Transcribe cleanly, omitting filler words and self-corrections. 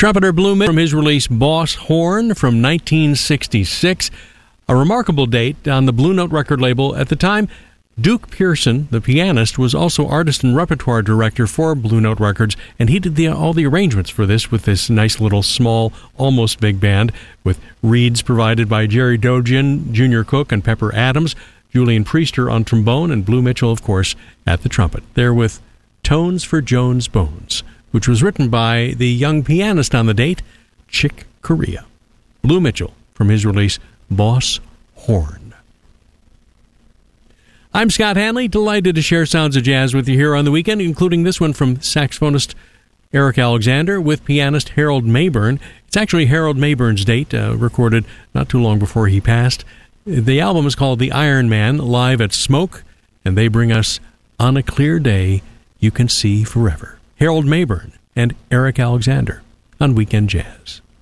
Trumpeter Blue Mitchell from his release Boss Horn from 1966, a remarkable date on the Blue Note record label. At the time, Duke Pearson, the pianist, was also artist and repertoire director for Blue Note Records, and he did all the arrangements for this with this nice little small, almost big band, with reeds provided by Jerry Dojan, Junior Cook, and Pepper Adams, Julian Priester on trombone, and Blue Mitchell, of course, at the trumpet. There with Tones for Jones Bones, which was written by the young pianist on the date, Chick Corea. Blue Mitchell from his release Boss Horn. I'm Scott Hanley, delighted to share sounds of jazz with you here on the weekend, including this one from saxophonist Eric Alexander with pianist Harold Mayburn. It's actually Harold Mayburn's date, recorded not too long before he passed. The album is called The Iron Man, live at Smoke, and they bring us On a Clear Day You Can See Forever. Harold Mayburn and Eric Alexander on Weekend Jazz.